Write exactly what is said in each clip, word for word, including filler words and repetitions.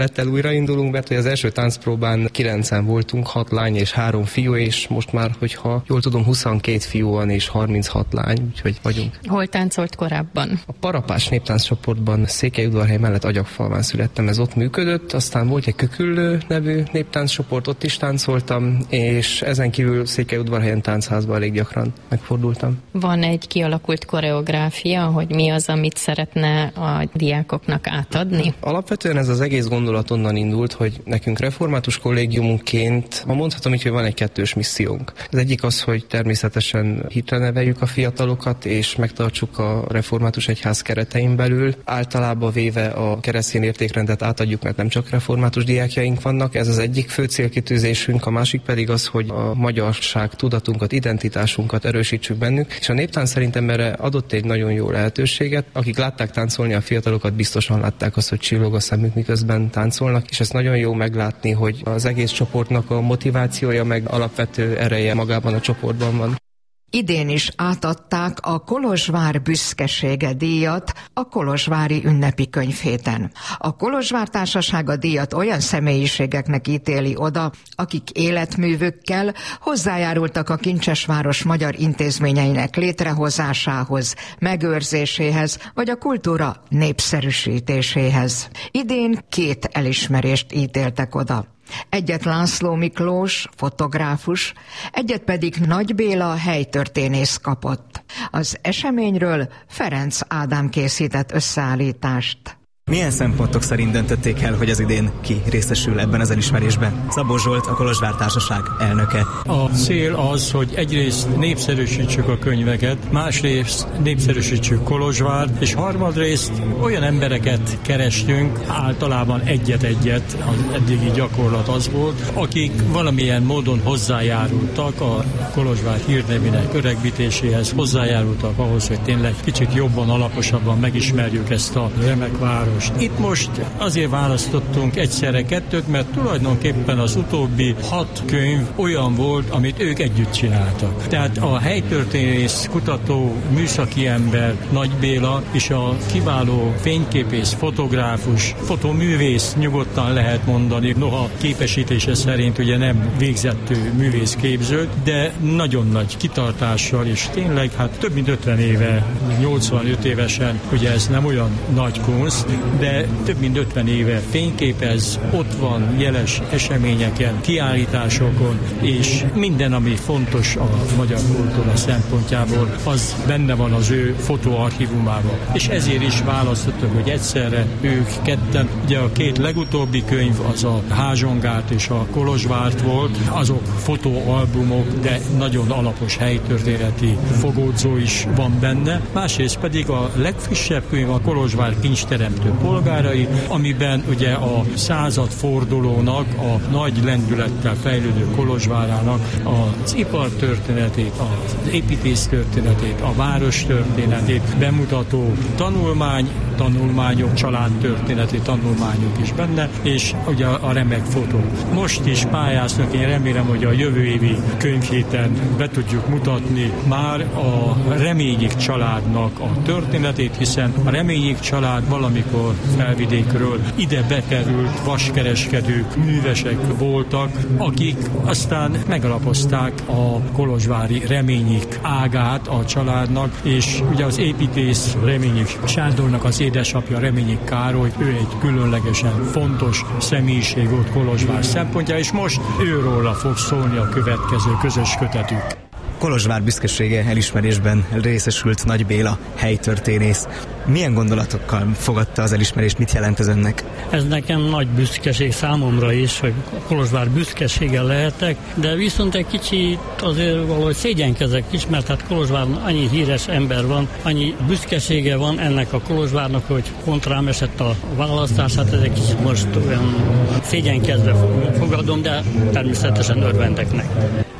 Lettel újraindulunk, mert az első táncpróbán kilencen voltunk, hat lány és három fiú, és most már, hogyha jól tudom, huszonkét fiú van és harminchat lány, úgyhogy vagyunk. Hol táncolt korábban? A Parapás néptánccsoportban Székelyudvarhely mellett Agyagfalván születtem, ez ott működött, aztán volt egy Küküllő nevű néptánccsoport, ott is táncoltam, és ezen kívül Székelyudvarhelyen táncházban elég gyakran megfordultam. Van egy kialakult koreográfia, hogy mi az, amit szeretne a diákoknak átadni? Alapvetően ez az egész gondolat onnan indult, hogy nekünk református kollégiumunként, ma mondhatom így, hogy van egy kettős missziónk. Az egyik az, hogy természetesen hitre neveljük a fiatalokat, és megtartsuk a református egyház keretein belül. Általában véve a keresztény értékrendet átadjuk, mert nem csak református diákjaink vannak, ez az egyik fő célkitűzésünk, a másik pedig az, hogy a magyarság tudatunkat, identitásunkat erősítsük bennük, és a néptánc szerintem erre adott egy nagyon jó lehetőséget. Akik látták táncolni a fiatalokat, biztosan látták azt, hogy csillog a szemük, miközben táncolnak, és ezt nagyon jó meglátni, hogy az egész csoportnak a motivációja meg alapvető ereje magában a csoportban van. Idén is átadták a Kolozsvár büszkesége díjat a Kolozsvári ünnepi könyvhéten. A Kolozsvár Társasága díjat olyan személyiségeknek ítéli oda, akik életművükkel hozzájárultak a Kincsesváros magyar intézményeinek létrehozásához, megőrzéséhez, vagy a kultúra népszerűsítéséhez. Idén két elismerést ítéltek oda. Egyet László Miklós, fotográfus, egyet pedig Nagy Béla helytörténész kapott. Az eseményről Ferenc Ádám készített összeállítást. Milyen szempontok szerint döntötték el, hogy az idén ki részesül ebben az elismerésben? Szabó Zsolt, a Kolozsvár Társaság elnöke. A cél az, hogy egyrészt népszerűsítsük a könyveket, másrészt népszerűsítsük Kolozsvárt, és harmadrészt olyan embereket kerestünk, általában egyet-egyet, az eddigi gyakorlat az volt, akik valamilyen módon hozzájárultak a Kolozsvár hírnevének öregbítéséhez, hozzájárultak ahhoz, hogy tényleg kicsit jobban, alaposabban megismerjük ezt a remek város. Itt most azért választottunk egyszerre kettőt, mert tulajdonképpen az utóbbi hat könyv olyan volt, amit ők együtt csináltak. Tehát a helytörténész, kutató, műszaki ember Nagy Béla és a kiváló fényképész, fotográfus, fotoművész nyugodtan lehet mondani, noha képesítése szerint ugye nem végzett művészképző, de nagyon nagy kitartással, és tényleg hát több mint ötven éve, nyolcvanöt évesen, ugye ez nem olyan nagy kunst, de több mint ötven éve fényképez, ott van jeles eseményeken, kiállításokon, és minden, ami fontos a magyar kultúra szempontjából, az benne van az ő fotóarchívumában. És ezért is választottak, hogy egyszerre ők ketten. Ugye a két legutóbbi könyv az a Házsongát és a Kolozsvárt volt, azok fotóalbumok, de nagyon alapos helytörténeti fogódzó is van benne. Másrészt pedig a legfrissebb könyv a Kolozsvár kincsteremtő polgárai, amiben ugye a századfordulónak, a nagy lendülettel fejlődő Kolozsvárának az ipartörténetét, az építész történetét, a város történetét bemutató tanulmány, tanulmányok, családtörténeti tanulmányok is benne, és ugye a remek fotó. Most is pályáznak, én remélem, hogy a jövő évi könyvhéten be tudjuk mutatni már a Reményik családnak a történetét, hiszen a Reményik család valamikor felvidékről ide bekerült vaskereskedők, művesek voltak, akik aztán megalapozták a kolozsvári Reményik ágát a családnak, és ugye az építész Reményik Sándornak az édesapja Reményik Károly, ő egy különlegesen fontos személyiség volt Kolozsvár szempontja, és most őróla fog szólni a következő közös kötetük. Kolozsvár büszkesége elismerésben részesült Nagy Béla helytörténész. Milyen gondolatokkal fogadta az elismerést, mit jelent ez önnek? Ez nekem nagy büszkeség számomra is, hogy Kolozsvár büszkesége lehetek, de viszont egy kicsit azért valahogy szégyenkezek is, mert hát Kolozsváron annyi híres ember van, annyi büszkesége van ennek a Kolozsvárnak, hogy pont rám esett a választás, hát ez egy kicsit most olyan szégyenkezve fogadom, de természetesen örvendek neki.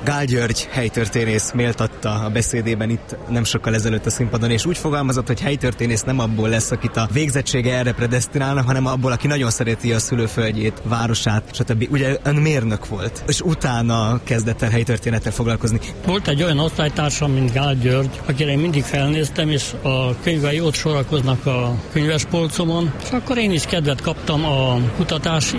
Gál György helytörténész méltatta a beszédében itt nem sokkal ezelőtt a színpadon, és úgy fogalmazott, hogy helytörténész nem abból lesz, akit a végzettsége erre predesztinálna, hanem abból, aki nagyon szereti a szülőföldjét, városát, stb. Ugye ön mérnök volt, és utána kezdett el helytörténettel foglalkozni. Volt egy olyan osztálytársam, mint Gál György, akire én mindig felnéztem, és a könyvei ott sorakoznak a könyvespolcomon, és akkor én is kedvet kaptam a kutatás